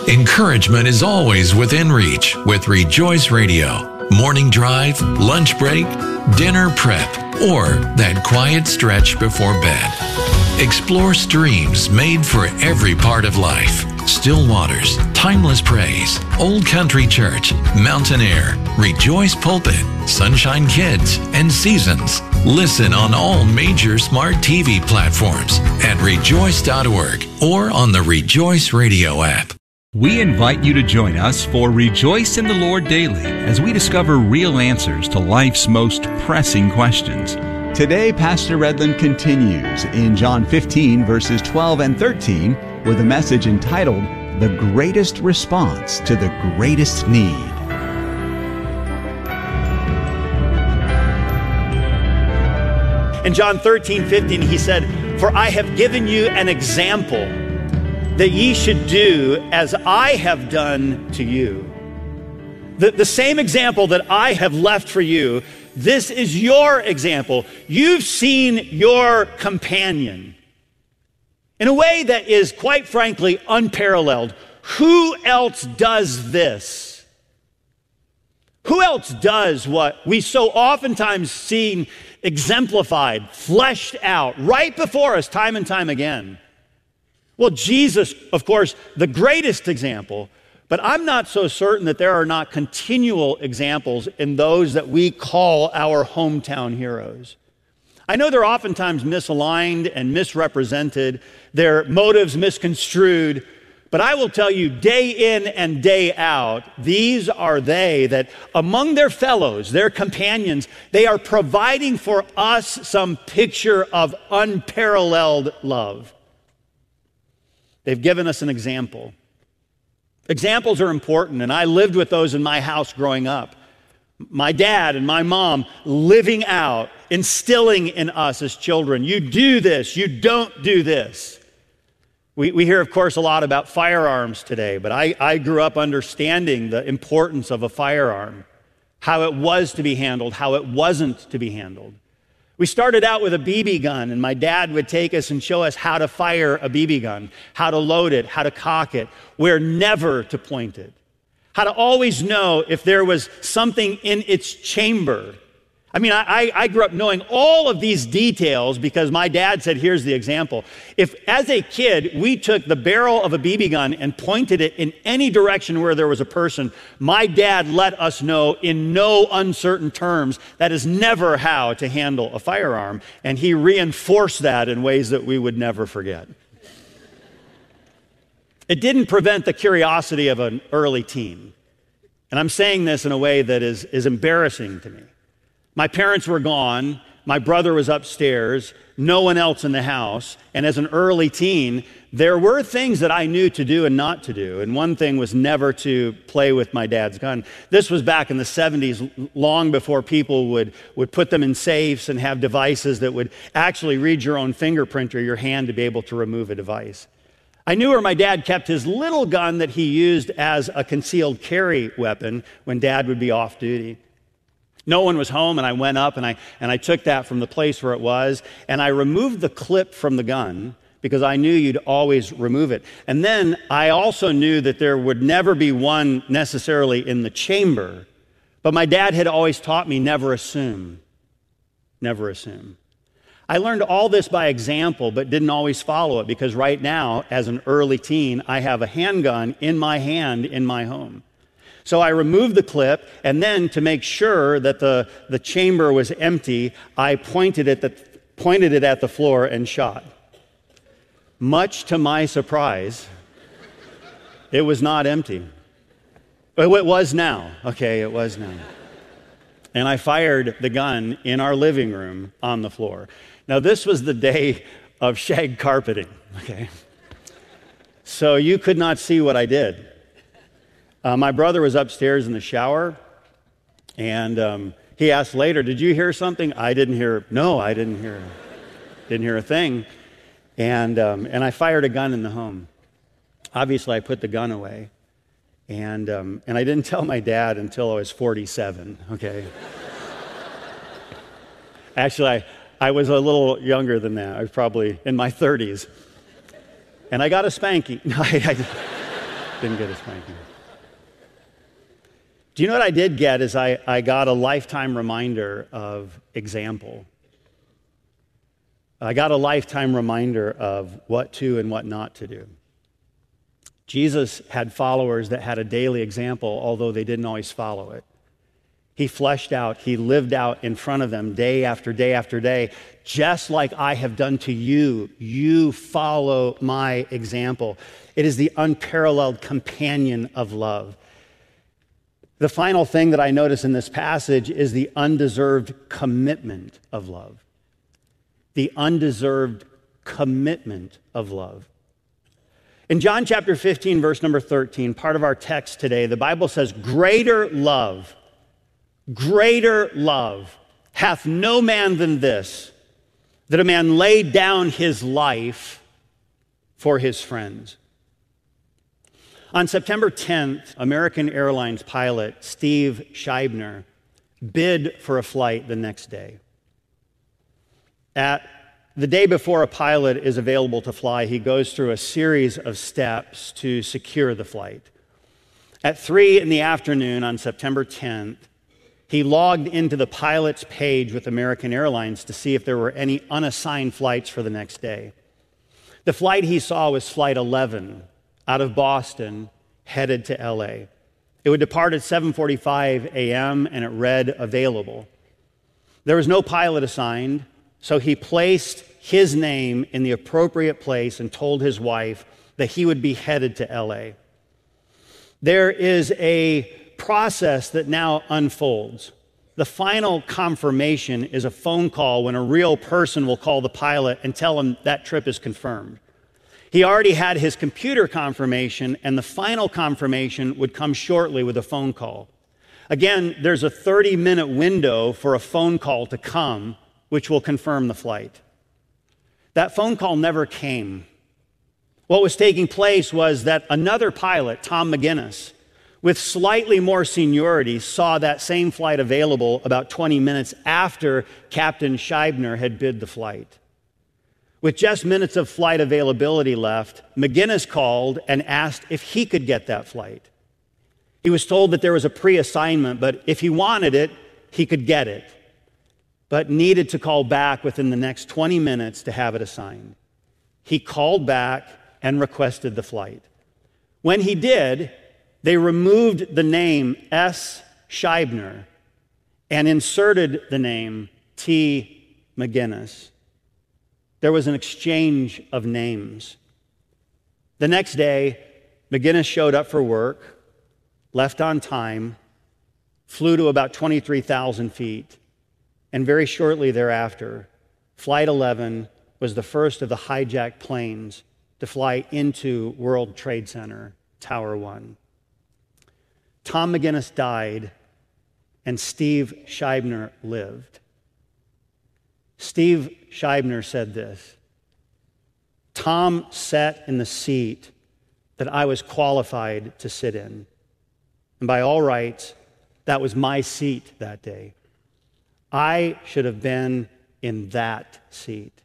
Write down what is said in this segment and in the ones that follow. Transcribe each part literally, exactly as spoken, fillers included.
Encouragement is always within reach with Rejoice Radio. Morning drive, lunch break, dinner prep, or that quiet stretch before bed. Explore streams made for every part of life. Still Waters, Timeless Praise, Old Country Church, Mountain Air, Rejoice Pulpit, Sunshine Kids, and Seasons. Listen on all major smart T V platforms at rejoice dot org or on the Rejoice Radio app. We invite you to join us for Rejoice in the Lord Daily as we discover real answers to life's most pressing questions. Today, Pastor Redland continues in John fifteen, verses twelve and thirteen, with a message entitled, The Greatest Response to the Greatest Need. In John thirteen, fifteen, he said, For I have given you an example that ye should do as I have done to you. The, the same example that I have left for you, this is your example. You've seen your companion in a way that is, quite frankly, unparalleled. Who else does this? Who else does what we so oftentimes see exemplified, fleshed out, right before us time and time again? Well, Jesus, of course, the greatest example, but I'm not so certain that there are not continual examples in those that we call our hometown heroes. I know they're oftentimes misaligned and misrepresented, their motives misconstrued, but I will tell you, day in and day out, these are they that among their fellows, their companions, they are providing for us some picture of unparalleled love. They've given us an example. Examples are important, and I lived with those in my house growing up. My dad and my mom living out, instilling in us as children, you do this, you don't do this. We, we hear, of course, a lot about firearms today, but I, I grew up understanding the importance of a firearm, how it was to be handled, how it wasn't to be handled. We started out with a B B gun, and my dad would take us and show us how to fire a B B gun, how to load it, how to cock it, where never to point it, how to always know if there was something in its chamber. I mean, I, I grew up knowing all of these details because my dad said, here's the example. If, as a kid, we took the barrel of a B B gun and pointed it in any direction where there was a person, my dad let us know in no uncertain terms that is never how to handle a firearm, and he reinforced that in ways that we would never forget. It didn't prevent the curiosity of an early teen, and I'm saying this in a way that is, is embarrassing to me. My parents were gone, my brother was upstairs, no one else in the house, and as an early teen, there were things that I knew to do and not to do, and one thing was never to play with my dad's gun. This was back in the seventies, long before people would, would put them in safes and have devices that would actually read your own fingerprint or your hand to be able to remove a device. I knew where my dad kept his little gun that he used as a concealed carry weapon when Dad would be off duty. No one was home, and I went up and I, and I took that from the place where it was, and I removed the clip from the gun because I knew you'd always remove it. And then I also knew that there would never be one necessarily in the chamber, but my dad had always taught me never assume, never assume. I learned all this by example, but didn't always follow it because right now, as an early teen, I have a handgun in my hand in my home. So I removed the clip, and then to make sure that the, the chamber was empty, I pointed it, the, pointed it at the floor and shot. Much to my surprise, it was not empty. It was now. Okay, it was now. And I fired the gun in our living room on the floor. Now, this was the day of shag carpeting, okay? So you could not see what I did. Uh, my brother was upstairs in the shower, and um, he asked later, did you hear something? I didn't hear, no, I didn't hear, didn't hear a thing. And, um, and I fired a gun in the home. Obviously, I put the gun away, and, um, and I didn't tell my dad until I was forty-seven, okay? Actually, I, I was a little younger than that. I was probably in my thirties. And I got a spanking. No, I, I, Didn't get a spanking. Do you know what I did get is I, I got a lifetime reminder of example. I got a lifetime reminder of what to and what not to do. Jesus had followers that had a daily example, although they didn't always follow it. He fleshed out, he lived out in front of them day after day after day, just like I have done to you. You follow my example. It is the unparalleled companion of love. The final thing that I notice in this passage is the undeserved commitment of love. The undeserved commitment of love. In John chapter fifteen, verse number thirteen, part of our text today, the Bible says, greater love, greater love hath no man than this, that a man lay down his life for his friends. On September tenth, American Airlines pilot Steve Scheibner bid for a flight the next day. At the day before a pilot is available to fly, he goes through a series of steps to secure the flight. At three in the afternoon on September tenth, he logged into the pilot's page with American Airlines to see if there were any unassigned flights for the next day. The flight he saw was Flight eleven, out of Boston, headed to L A. It would depart at seven forty-five a.m. and it read available. There was no pilot assigned, so he placed his name in the appropriate place and told his wife that he would be headed to L A. There is a process that now unfolds. The final confirmation is a phone call when a real person will call the pilot and tell him that trip is confirmed. He already had his computer confirmation, and the final confirmation would come shortly with a phone call. Again, there's a thirty-minute window for a phone call to come, which will confirm the flight. That phone call never came. What was taking place was that another pilot, Tom McGinnis, with slightly more seniority, saw that same flight available about twenty minutes after Captain Scheibner had bid the flight. With just minutes of flight availability left, McGinnis called and asked if he could get that flight. He was told that there was a pre-assignment, but if he wanted it, he could get it, but needed to call back within the next twenty minutes to have it assigned. He called back and requested the flight. When he did, they removed the name S. Scheibner and inserted the name T. McGinnis. There was an exchange of names. The next day, McGinnis showed up for work, left on time, flew to about twenty-three thousand feet, and very shortly thereafter, Flight eleven was the first of the hijacked planes to fly into World Trade Center, Tower One. Tom McGinnis died, and Steve Scheibner lived. Steve Scheibner said this: Tom sat in the seat that I was qualified to sit in. And by all rights, that was my seat that day. I should have been in that seat.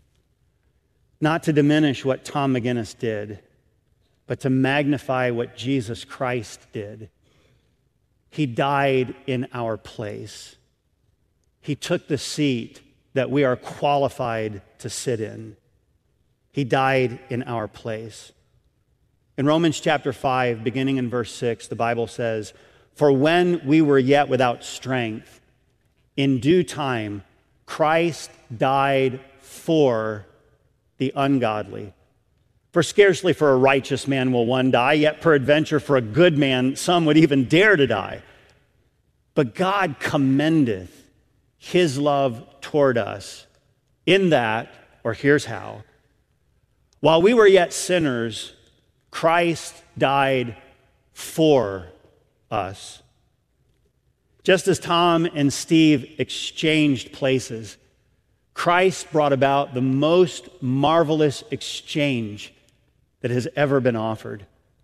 Not to diminish what Tom McGinnis did, but to magnify what Jesus Christ did. He died in our place. He took the seat that we are qualified to sit in. He died in our place. In Romans chapter five, beginning in verse six, the Bible says, "For when we were yet without strength, in due time, Christ died for the ungodly. For scarcely for a righteous man will one die, yet peradventure for a good man some would even dare to die. But God commendeth his love toward us in that," or here's how, "while we were yet sinners, Christ died for us." Just as Tom and Steve exchanged places, Christ brought about the most marvelous exchange that has ever been offered.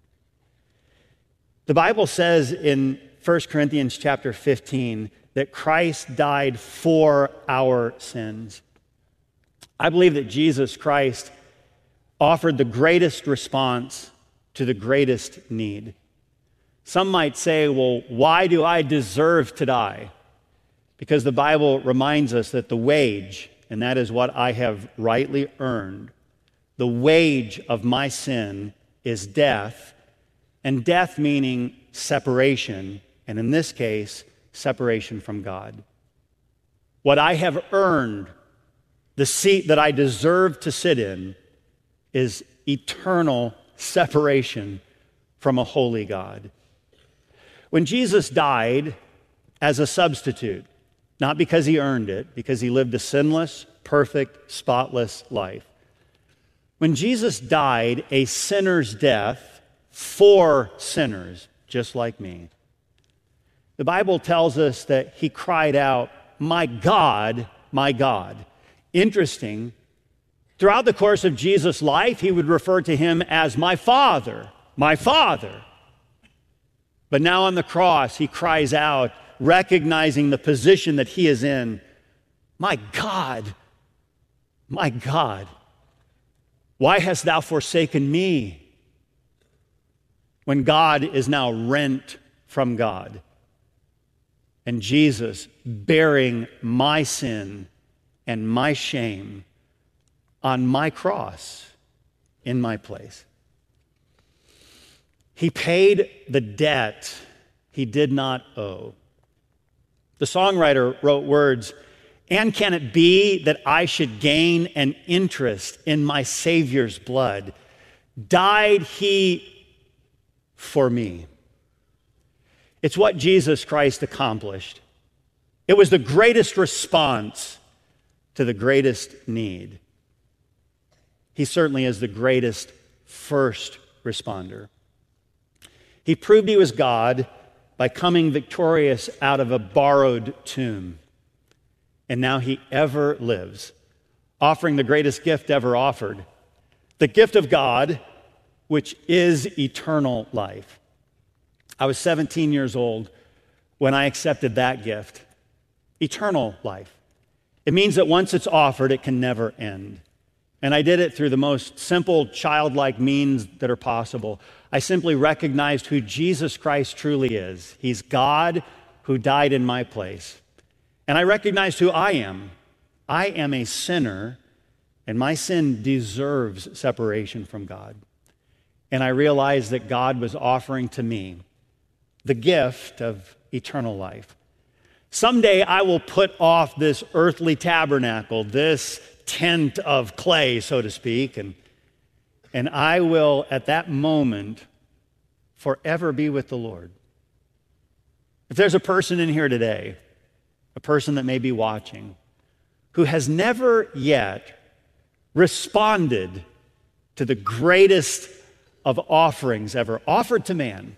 The Bible says in First Corinthians chapter fifteen that Christ died for our sins. I believe that Jesus Christ offered the greatest response to the greatest need. Some might say, well, why do I deserve to die? Because the Bible reminds us that the wage, and that is what I have rightly earned, the wage of my sin is death, and death meaning separation, and in this case, separation from God. What I have earned, the seat that I deserve to sit in, is eternal separation from a holy God. When Jesus died as a substitute, not because he earned it, because he lived a sinless, perfect, spotless life. When Jesus died a sinner's death for sinners, just like me, the Bible tells us that he cried out, "My God, my God." Interesting. Throughout the course of Jesus' life, he would refer to him as my Father, my Father. But now on the cross, he cries out, recognizing the position that he is in, "My God, my God, why hast thou forsaken me?" When God is now rent from God, and Jesus bearing my sin and my shame on my cross in my place. He paid the debt he did not owe. The songwriter wrote words, "And can it be that I should gain an interest in my Savior's blood? Died he for me?" It's what Jesus Christ accomplished. It was the greatest response to the greatest need. He certainly is the greatest first responder. He proved he was God by coming victorious out of a borrowed tomb. And now he ever lives, offering the greatest gift ever offered, the gift of God, which is eternal life. I was seventeen years old when I accepted that gift, eternal life. It means that once it's offered, it can never end. And I did it through the most simple, childlike means that are possible. I simply recognized who Jesus Christ truly is. He's God who died in my place. And I recognized who I am. I am a sinner, and my sin deserves separation from God. And I realized that God was offering to me the gift of eternal life. Someday I will put off this earthly tabernacle, this tent of clay, so to speak, and, and I will, at that moment, forever be with the Lord. If there's a person in here today, a person that may be watching, who has never yet responded to the greatest of offerings ever offered to man,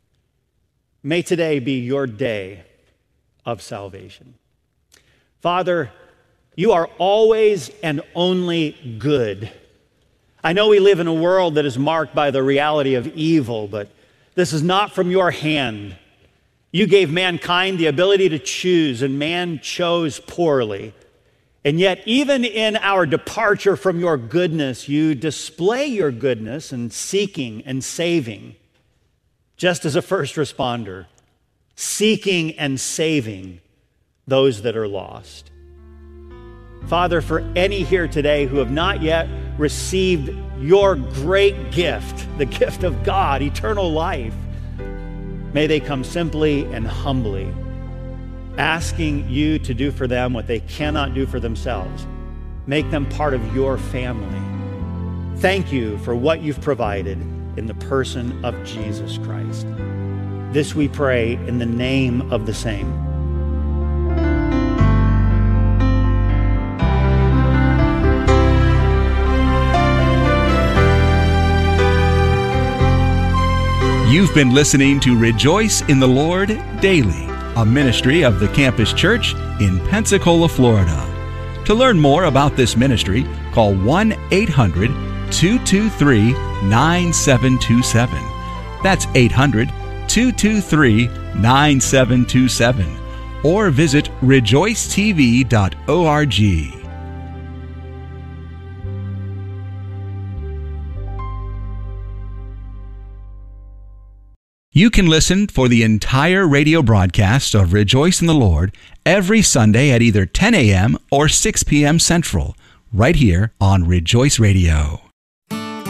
may today be your day of salvation. Father, you are always and only good. I know we live in a world that is marked by the reality of evil, but this is not from your hand. You gave mankind the ability to choose, and man chose poorly. And yet, even in our departure from your goodness, you display your goodness in seeking and saving, just as a first responder, seeking and saving those that are lost. Father, for any here today who have not yet received your great gift, the gift of God, eternal life, may they come simply and humbly, asking you to do for them what they cannot do for themselves. Make them part of your family. Thank you for what you've provided in the person of Jesus Christ. This we pray in the name of the same. You've been listening to Rejoice in the Lord Daily, a ministry of the Campus Church in Pensacola, Florida. To learn more about this ministry, call one eight hundred two two three nine seven two seven. That's eight hundred two two three nine seven two seven. Or visit rejoice t v dot org. You can listen for the entire radio broadcast of Rejoice in the Lord every Sunday at either ten a.m. or six p.m. Central, right here on Rejoice Radio.